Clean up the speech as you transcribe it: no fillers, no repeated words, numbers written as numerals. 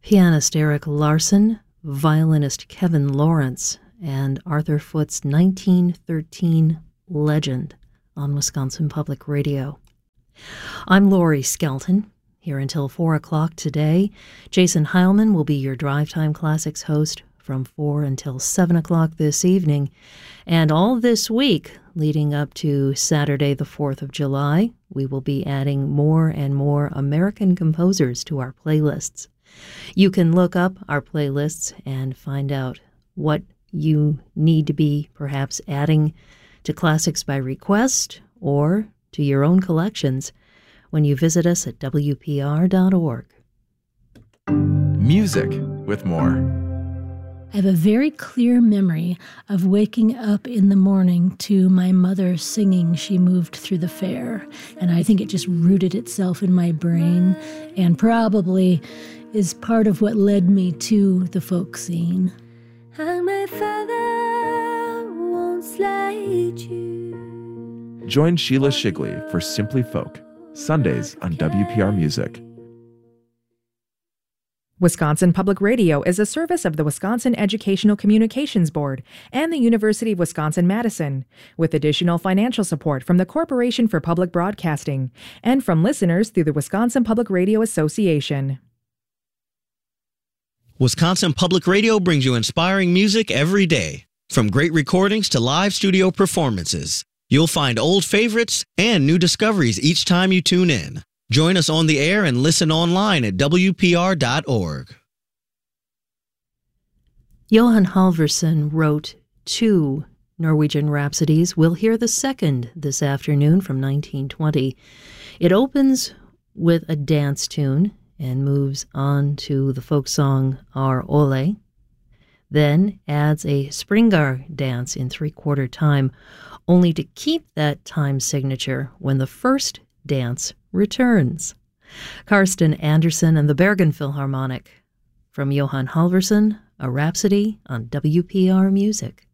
pianist Eric Larson, violinist Kevin Lawrence, and Arthur Foote's 1913 Legend on Wisconsin Public Radio. I'm Lori Skelton, here until 4 o'clock today. Jason Heilman will be your Drive Time Classics host from 4 until 7 o'clock this evening. And all this week, leading up to Saturday the 4th of July, we will be adding more and more American composers to our playlists. You can look up our playlists and find out what you need to be perhaps adding to Classics by Request or to your own collections when you visit us at WPR.org. Music with more. I have a very clear memory of waking up in the morning to my mother singing She Moved Through the Fair, and I think it just rooted itself in my brain and probably is part of what led me to the folk scene. And my father won't slide you. Join Sheila Shigley for Simply Folk, Sundays on WPR Music. Wisconsin Public Radio is a service of the Wisconsin Educational Communications Board and the University of Wisconsin-Madison, with additional financial support from the Corporation for Public Broadcasting and from listeners through the Wisconsin Public Radio Association. Wisconsin Public Radio brings you inspiring music every day. From great recordings to live studio performances, you'll find old favorites and new discoveries each time you tune in. Join us on the air and listen online at WPR.org. Johan Halvorsen wrote 2 Norwegian Rhapsodies. We'll hear the second this afternoon from 1920. It opens with a dance tune and moves on to the folk song Ar Ole, then adds a Springar dance in 3/4 time, only to keep that time signature when the first dance returns. Karsten Andersen and the Bergen Philharmonic. From Johan Halvorsen, a Rhapsody on WPR Music.